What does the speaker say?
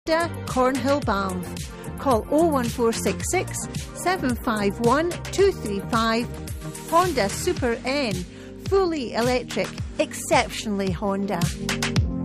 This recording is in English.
Cornhill Balm. Call 01466 751 235. Honda Super N. Fully electric. Exceptionally Honda.